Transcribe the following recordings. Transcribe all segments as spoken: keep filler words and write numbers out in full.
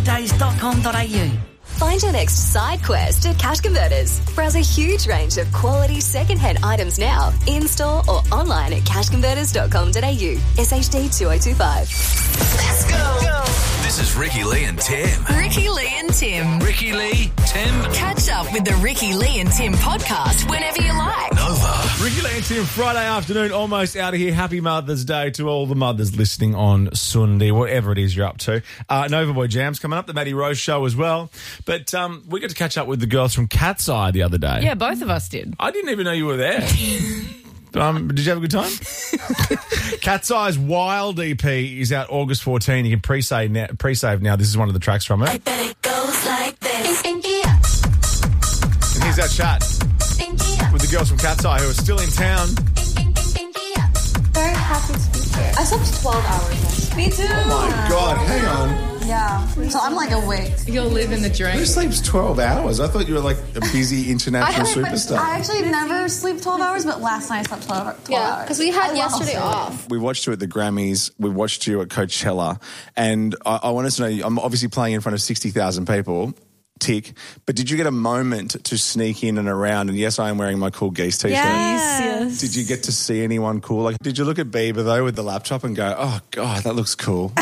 days dot com dot a u. Find your next side quest at Cash Converters. Browse a huge range of quality second-hand items now, in-store or online at cash converters dot com dot a u. S H D two oh two five. Let's go. go. This is Ricky Lee and Tim. Ricky Lee and Tim. Ricky Lee, Tim. Catch up with the Ricky Lee and Tim podcast whenever you like. Nova. Ricky Lee and Tim, Friday afternoon, almost out of here. Happy Mother's Day to all the mothers listening on Sunday, whatever it is you're up to. Uh, Nova Boy Jam's coming up, the Maddie Rose show as well. But um, we got to catch up with the girls from Cat's Eye the other day. Yeah, both of us did. I didn't even know you were there. um, did you have a good time? Cat's Eye's Wild E P is out August fourteenth. You can pre-save now. Pre-save now. This is one of the tracks from it. I bet it goes like this. And here's our chat with the girls from Cat's Eye who are still in town. Very happy to be here. I slept twelve hours yesterday. Me too. Oh my God, hang on. Yeah. So I'm like awake. You're living the dream. Who sleeps twelve hours? I thought you were like a busy international I, superstar. I actually never sleep twelve hours, but last night I slept twelve, twelve yeah, hours. because we had I yesterday love off. We watched you at the Grammys. We watched you at Coachella. And I, I want us to know, I'm obviously playing in front of sixty thousand people. Tick. But did you get a moment to sneak in and around? And yes, I am wearing my Cool Geese t-shirt. Yes. Did you get to see anyone cool? Like, did you look at Bieber, though, with the laptop and go, oh, God, that looks cool?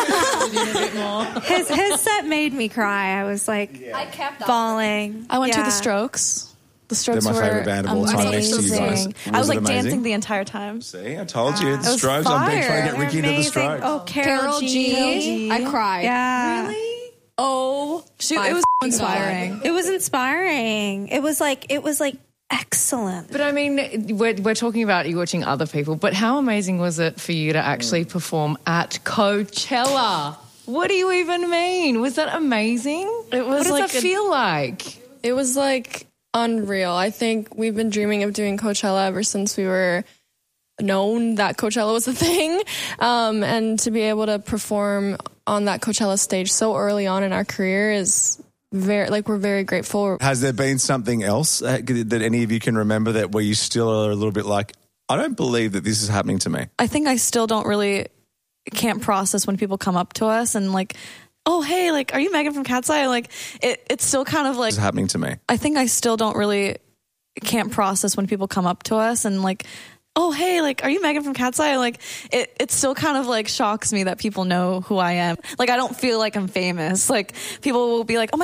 his, his set made me cry. I was like Yeah. I kept up. bawling. I went yeah. to the Strokes. The Strokes They're my were favourite band of all time next to you guys. amazing. Was I was it like amazing? dancing the entire time. See, I told you. The It was Strokes. I've been trying to get fire. Ricky They're into the amazing. Strokes. Oh, Carol, Carol G. G. I cried. Yeah. Really? Oh, she, My it was f***ing inspiring. It was inspiring. It was like, it was like excellent. But I mean, we're, we're talking about you watching other people, but how amazing was it for you to actually perform at Coachella? What do you even mean? Was that amazing? It was what does like that a- feel like? It was like unreal. I think we've been dreaming of doing Coachella ever since we were known that Coachella was a thing. Um, and to be able to perform on that Coachella stage so early on in our career is very, like, we're very grateful. Has there been something else uh, that any of you can remember that where you still are a little bit like, I don't believe that this is happening to me? I think I still don't really, can't process when people come up to us and like, oh, hey, like, are you Megan from Cat's Eye? Like, it, it's still kind of like, This is happening to me. I think I still don't really, can't process when people come up to us and like, oh, hey, like, are you Megan from Cat's Eye? Like, it, it still kind of like shocks me that people know who I am. Like, I don't feel like I'm famous. Like, people will be like, oh my